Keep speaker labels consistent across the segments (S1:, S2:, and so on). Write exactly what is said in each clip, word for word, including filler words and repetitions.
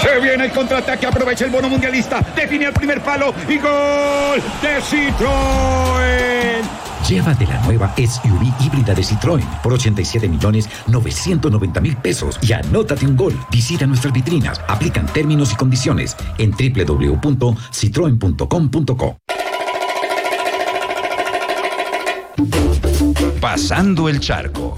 S1: Se viene el contraataque, aprovecha el bono mundialista, define el primer palo y gol de Citroën.
S2: Llévate la nueva S U V híbrida de Citroën por ochenta y siete millones novecientos noventa mil pesos y anótate un gol. Visita nuestras vitrinas, aplican términos y condiciones en doble u doble u doble u punto citroen punto com punto co.
S3: Pasando el charco.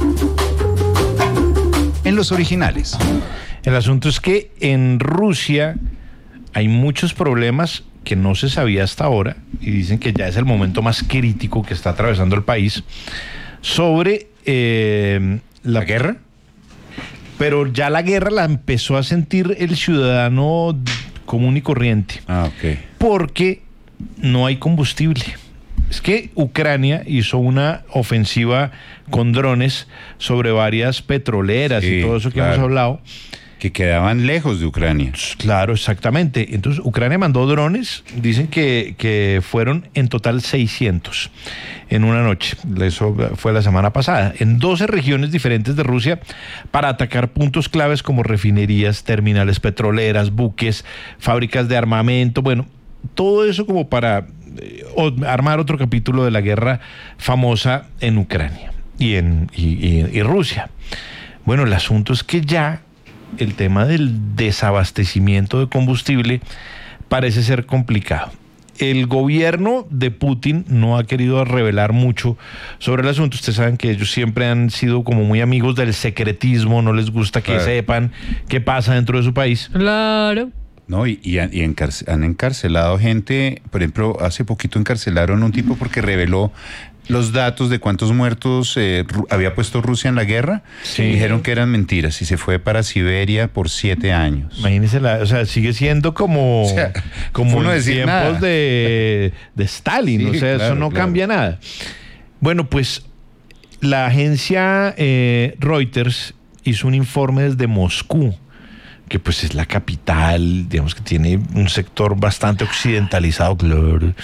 S3: En los originales.
S4: El asunto es que en Rusia hay muchos problemas que no se sabía hasta ahora, y dicen que ya es el momento más crítico que está atravesando el país, sobre eh, la,
S3: ¿La guerra?
S4: Pero ya la guerra la empezó a sentir el ciudadano común y corriente.
S3: Ah, ok.
S4: Porque no hay combustible. Es que Ucrania hizo una ofensiva con drones sobre varias petroleras, sí, y todo eso que claro. hemos hablado.
S3: Que quedaban lejos de Ucrania.
S4: Claro, exactamente. Entonces, Ucrania mandó drones, dicen que, que fueron en total seiscientos en una noche. Eso fue la semana pasada. En doce regiones diferentes de Rusia para atacar puntos claves como refinerías, terminales petroleras, buques, fábricas de armamento. Bueno, todo eso como para eh, armar otro capítulo de la guerra famosa en Ucrania y en y, y, y Rusia. Bueno, el asunto es que ya el tema del desabastecimiento de combustible parece ser complicado. El gobierno de Putin no ha querido revelar mucho sobre el asunto. Ustedes saben que ellos siempre han sido como muy amigos del secretismo, no les gusta que claro. sepan qué pasa dentro de su país.
S5: Claro.
S3: No, y, y, han, y encarce, han encarcelado gente. Por ejemplo, hace poquito encarcelaron a un tipo porque reveló los datos de cuántos muertos eh, había puesto Rusia en la guerra. Sí. Dijeron que eran mentiras y se fue para Siberia por siete años.
S4: Imagínense, la, o sea, sigue siendo como, o sea, como en tiempos nada. de, de Stalin, sí, o sea, claro, eso no claro. cambia nada. Bueno, pues la agencia eh, Reuters hizo un informe desde Moscú, que pues es la capital, digamos que tiene un sector bastante occidentalizado, claro,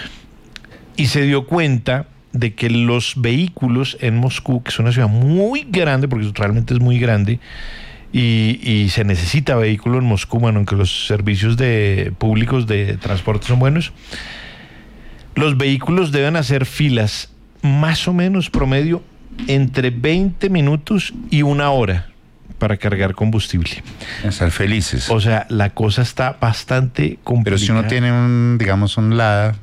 S4: y se dio cuenta de que los vehículos en Moscú, que es una ciudad muy grande, porque realmente es muy grande, y, y se necesita vehículo en Moscú, bueno, aunque los servicios de, públicos de transporte son buenos, los vehículos deben hacer filas más o menos promedio entre veinte minutos y una hora para cargar combustible.
S3: Estar felices.
S4: O sea, la cosa está bastante complicada.
S3: Pero si uno tiene un, digamos, un Lada...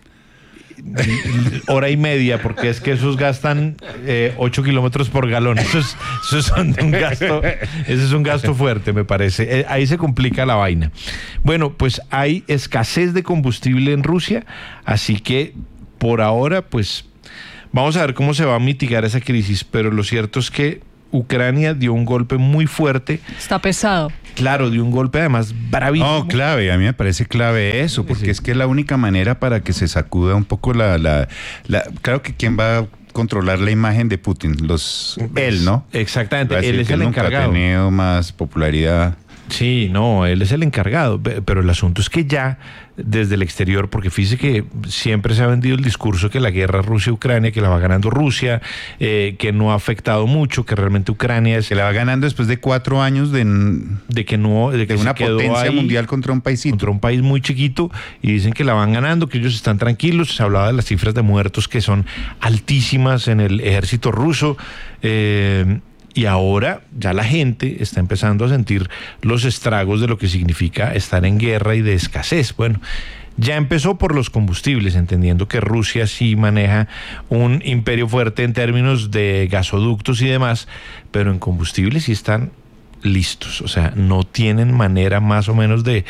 S4: hora y media, porque es que esos gastan eh, ocho kilómetros por galón. Esos, esos son un gasto, ese es un gasto fuerte, me parece. Eh, ahí se complica la vaina. Bueno, pues hay escasez de combustible en Rusia, así que por ahora, pues vamos a ver cómo se va a mitigar esa crisis, pero lo cierto es que Ucrania dio un golpe muy fuerte.
S5: Está pesado.
S4: Claro, dio un golpe además bravísimo.
S3: No, clave, a mí me parece clave eso, porque sí. es que es la única manera para que se sacuda un poco la, la, la... Claro que quién va a controlar la imagen de Putin, los él, ¿no?
S4: Exactamente, él es el encargado.
S3: Nunca ha tenido más popularidad.
S4: Sí, no, él es el encargado, pero el asunto es que ya desde el exterior, porque fíjese que siempre se ha vendido el discurso que la guerra Rusia-Ucrania, que la va ganando Rusia, eh, que no ha afectado mucho, que realmente Ucrania es...
S3: Que la va ganando después de cuatro años de...
S4: De que no... De, que
S3: de una potencia ahí, mundial contra un paísito.
S4: Contra un país muy chiquito, y dicen que la van ganando, que ellos están tranquilos. Se hablaba de las cifras de muertos que son altísimas en el ejército ruso, eh... Y ahora ya la gente está empezando a sentir los estragos de lo que significa estar en guerra y de escasez. Bueno, ya empezó por los combustibles, entendiendo que Rusia sí maneja un imperio fuerte en términos de gasoductos y demás, pero en combustibles sí están listos, o sea, no tienen manera más o menos de,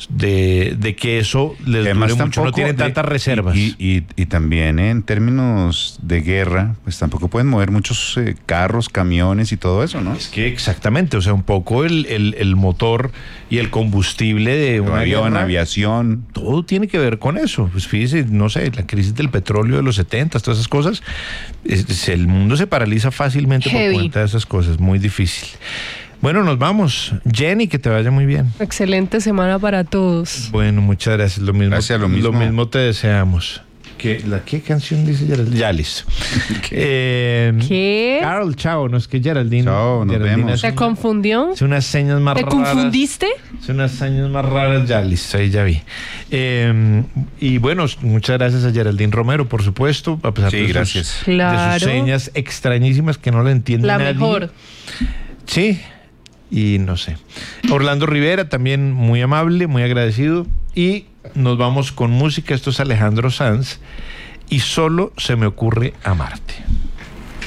S4: de, de que eso les Además, dure mucho, no tienen tantas de, reservas.
S3: Y, y, y también en términos de guerra, pues tampoco pueden mover muchos eh, carros, camiones y todo eso, ¿no?
S4: Es que exactamente, o sea, un poco el, el, el motor y el combustible de un
S3: avión,
S4: guerra,
S3: aviación.
S4: Todo tiene que ver con eso. Pues fíjese, no sé, la crisis del petróleo de los setenta, todas esas cosas, es, es, el mundo se paraliza fácilmente Heavy. por cuenta de esas cosas, muy difícil. Bueno, nos vamos. Jenny, que te vaya muy bien.
S5: Excelente semana para todos.
S4: Bueno, muchas gracias. Lo mismo,
S3: gracias, lo mismo.
S4: Lo mismo te deseamos. ¿Qué, la, ¿Qué canción dice Geraldine? Ya, listo. Eh,
S5: ¿Qué?
S4: Carol, chao, no es que Geraldine.
S3: Chao, nos
S4: Geraldine
S3: vemos.
S4: hace
S5: ¿Te
S4: una-
S5: confundió?
S4: hace unas señas más
S5: ¿Te
S4: raras.
S5: confundiste?
S4: Hace unas señas más raras, ya, listo, ahí ya vi. Eh, y bueno, muchas gracias a Geraldine Romero, por supuesto, a pesar
S3: Sí,
S4: de, sus,
S3: gracias.
S4: de
S5: Claro.
S4: sus señas extrañísimas que no la entiende
S5: La
S4: nadie.
S5: mejor.
S4: Sí, y no sé. Orlando Rivera, también muy amable, muy agradecido. Y nos vamos con música. Esto es Alejandro Sanz. Y solo se me ocurre amarte.